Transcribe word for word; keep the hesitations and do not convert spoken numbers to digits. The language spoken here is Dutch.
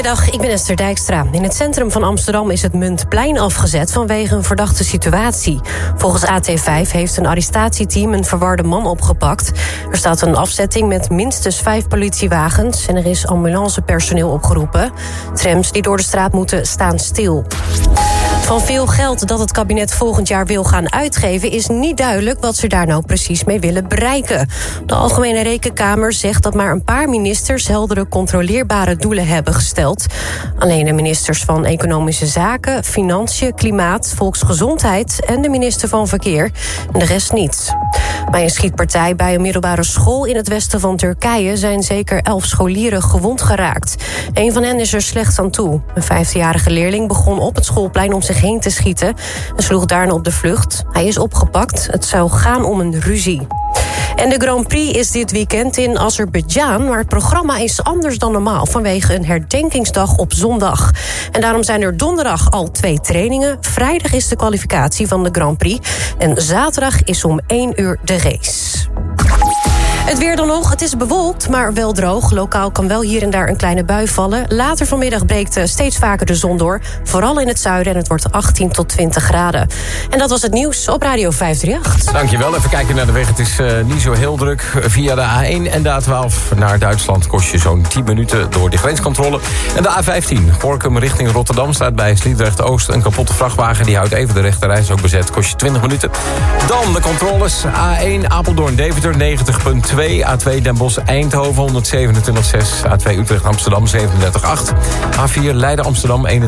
Goedemiddag, ik ben Esther Dijkstra. In het centrum van Amsterdam is het Muntplein afgezet vanwege een verdachte situatie. Volgens A T vijf heeft een arrestatieteam een verwarde man opgepakt. Er staat een afzetting met minstens vijf politiewagens en er is ambulancepersoneel opgeroepen. Trams die door de straat moeten staan stil. Van veel geld dat het kabinet volgend jaar wil gaan uitgeven is niet duidelijk wat ze daar nou precies mee willen bereiken. De Algemene Rekenkamer zegt dat maar een paar ministers heldere controleerbare doelen hebben gesteld. Alleen de ministers van Economische Zaken, Financiën, Klimaat, Volksgezondheid en de minister van Verkeer. En de rest niet. Bij een schietpartij bij een middelbare school in het westen van Turkije zijn zeker elf scholieren gewond geraakt. Een van hen is er slecht aan toe. Een vijftienjarige leerling begon op het schoolplein om zich heen te schieten en sloeg daarna op de vlucht. Hij is opgepakt. Het zou gaan om een ruzie. En de Grand Prix is dit weekend in Azerbeidzjan, maar het programma is anders dan normaal vanwege een herdenkingsdag op zondag. En daarom zijn er donderdag al twee trainingen. Vrijdag is de kwalificatie van de Grand Prix en zaterdag is om één uur de race. Het weer dan nog. Het is bewolkt, maar wel droog. Lokaal kan wel hier en daar een kleine bui vallen. Later vanmiddag breekt steeds vaker de zon door. Vooral in het zuiden en het wordt achttien tot twintig graden. En dat was het nieuws op Radio vijf drie acht. Dankjewel. Even kijken naar de weg. Het is uh, niet zo heel druk. Via de A één en de A twaalf naar Duitsland kost je zo'n tien minuten door de grenscontrole. En de A vijftien, Gorinchem richting Rotterdam, staat bij Sliedrecht-Oost een kapotte vrachtwagen. Die houdt even de rechterreis ook bezet. Kost je twintig minuten. Dan de controles. A één Apeldoorn-Deventer negentig komma twee. A twee Den Bosch-Eindhoven honderdzevenentwintig komma zes. A twee Utrecht-Amsterdam zevenendertig komma acht. A vier Leiden-Amsterdam